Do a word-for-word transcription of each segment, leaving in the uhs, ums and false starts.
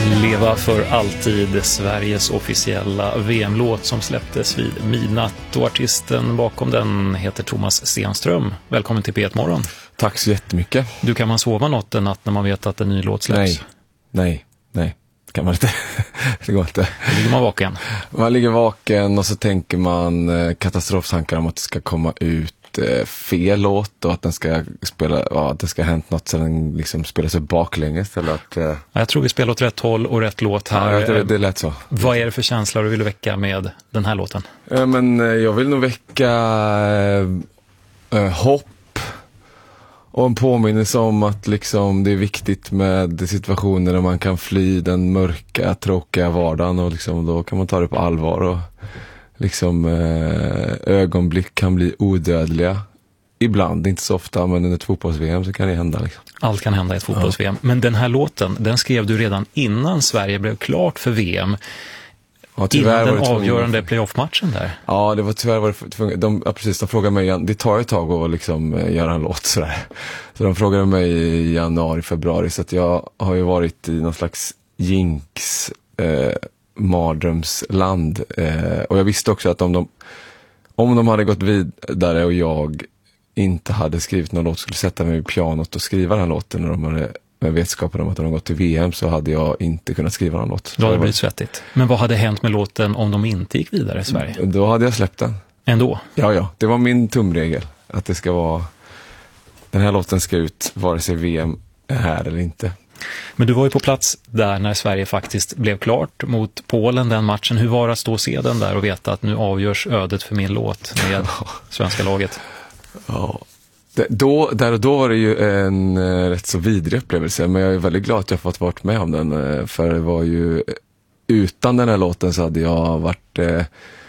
Leva för alltid, Sveriges officiella V M-låt som släpptes vid midnatt, och artisten bakom den heter Thomas Stenström. Välkommen till P ett Morgon. Tack så jättemycket. Du, kan man sova något en natt när man vet att en ny låt släpps? Nej, nej, nej. Kan man inte. Det går inte. Då ligger man vaken. Man ligger vaken och så tänker man eh, katastroftankar om att det ska komma ut eh, fel låt och att den ska spela, ja, att det ska ha hänt något så den liksom spelar sig baklänges eller att... Eh... Jag tror vi spelar åt rätt håll och rätt låt här. Ja, det, det lät så. Vad är det för känsla du vill väcka med den här låten? Ja, men eh, jag vill nog väcka eh, eh, hopp. Och en påminnelse om att liksom det är viktigt med situationer där man kan fly den mörka, tråkiga vardagen, och liksom då kan man ta det på allvar, och liksom eh, ögonblick kan bli odödliga. Ibland, inte så ofta, men under ett fotbolls-V M så kan det hända. Liksom. Allt kan hända i ett fotbolls-V M. Ja. Men den här låten, den skrev du redan innan Sverige blev klart för V M. Ja, innan den avgörande playoff-matchen där. Ja, det var tyvärr var det tvungen. De, ja, precis, de frågade mig, det tar ett tag att liksom eh, göra en låt sådär. Så de frågade mig i januari, februari, så att jag har ju varit i någon slags jinx eh, mardrömsland. Eh, och jag visste också att om de, om de hade gått vidare och jag inte hade skrivit någon låt, skulle sätta mig vid pianot och skriva den här låten, och de hade med vetskapen om att de har gått till V M, så hade jag inte kunnat skriva någon låt. Då hade det blivit svettigt. Men vad hade hänt med låten om de inte gick vidare i Sverige? Då hade jag släppt den. Ändå? Ja, ja. Det var min tumregel. Att det ska vara... Den här låten ska ut vare sig V M är här eller inte. Men du var ju på plats där när Sverige faktiskt blev klart mot Polen den matchen. Hur var det att stå och se den där och veta att nu avgörs ödet för min låt med svenska laget? Ja. Det, då, där och då var det ju en eh, rätt så vidrig upplevelse, men jag är väldigt glad att jag fått varit med om den, eh, för det var ju, utan den här låten så hade jag varit eh,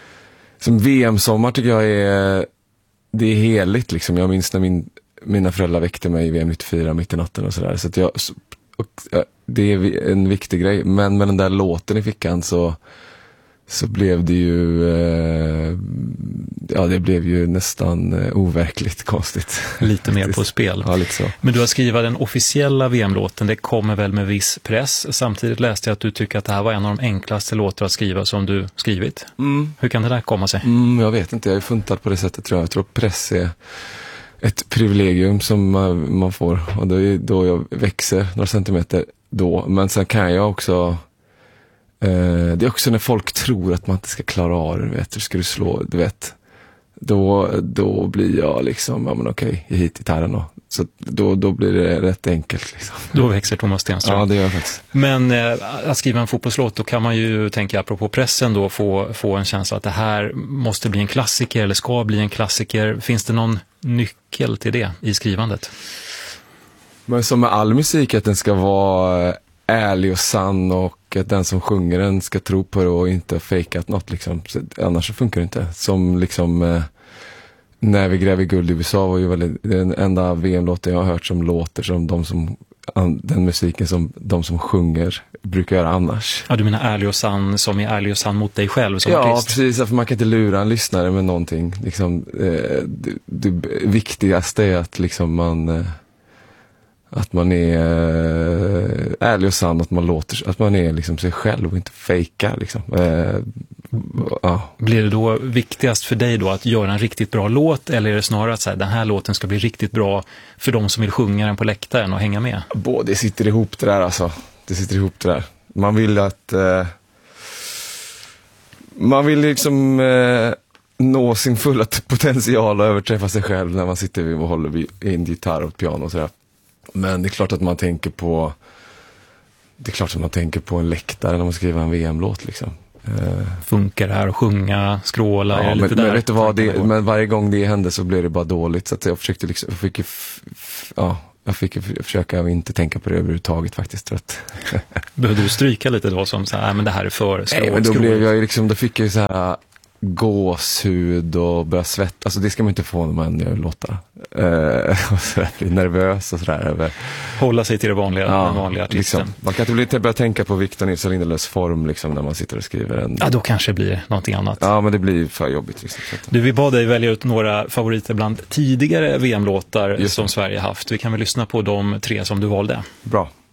som V M-sommar tycker jag är, det är heligt liksom. Jag minns när min, mina föräldrar väckte mig i V M nittiofyra mitt i natten och sådär, så att jag, och, och, det är en viktig grej, men med den där låten i fickan så så blev det ju eh, ja, det blev ju nästan eh, overkligt konstigt. Lite mer på spel. Ja, lite så. Men du har skrivit den officiella V M-låten, det kommer väl med viss press. Samtidigt läste jag att du tycker att det här var en av de enklaste låtar att skriva som du skrivit. Mm. Hur kan det där komma sig? Mm, jag vet inte, jag är funtat på det sättet tror jag. Jag tror press är ett privilegium som man, man får, och det är då jag växer några centimeter då. Men sen kan jag också Uh, det är också när folk tror att man inte ska klara av det, du vet, hur ska du slå, du vet, då, då blir jag liksom, ja men okej, jag hit gitarren då. Så då, då blir det rätt enkelt liksom. Då växer Thomas Stenström. Ja, det gör jag faktiskt. Men eh, att skriva en fotbollslåt, då kan man ju tänka, apropå pressen då, få, få en känsla att det här måste bli en klassiker eller ska bli en klassiker. Finns det någon nyckel till det i skrivandet? Men som med all musik, att den ska vara ärlig och sann, och att den som sjunger den ska tro på det och inte fejkat något liksom. Så, annars så funkar det inte. Som liksom eh, När vi gräver guld i U S A var ju väldigt, den enda V M-låten jag har hört som låter som de som an, den musiken som de som sjunger brukar göra annars. Ja, du menar ärlig och sann, som är ärlig och sann mot dig själv som ja, artist? Ja, precis, för man kan inte lura en lyssnare med någonting liksom, eh, det, det viktigaste är att liksom man eh, att man är äh, ärlig och sann, att man låter, att man är liksom sig själv och inte fejkar liksom. Äh, ja. Blir det då viktigast för dig då att göra en riktigt bra låt, eller är det snarare att så här, den här låten ska bli riktigt bra för de som vill sjunga den på läktaren och hänga med? Både sitter ihop det där alltså. Det sitter ihop det där. Man vill att äh, man vill liksom äh, nå sin fulla potential och överträffa sig själv när man sitter och håller i en gitarr och piano och sådär. Men det är klart att man tänker på det är klart att man tänker på en läktare när man skriver en V M-låt liksom. Funkar det här att sjunga, skråla? Ja, lite men, där? men vet du vad, det, men varje gång det hände så blev det bara dåligt, så att jag försökte liksom, jag fick f, f, ja, jag fick försöka inte tänka på det överhuvudtaget faktiskt. Att behövde du stryka lite då som så här, men det här är för skrål? Nej, men då blev jag liksom, då fick jag så här gåshud och börja svett. Alltså det ska man inte få när man gör låtar. Uh, och så bli nervös och sådär. Hålla sig till det vanliga, ja, den vanliga artisten. Liksom. Man kan inte bli, börja tänka på Victor Nilsson Lindelöfs form liksom, när man sitter och skriver en... Ja, då kanske det blir någonting annat. Ja, men det blir för jobbigt. Liksom. Du, vi bad dig välja ut några favoriter bland tidigare V M-låtar som Sverige haft. Vi kan väl lyssna på de tre som du valde. Bra.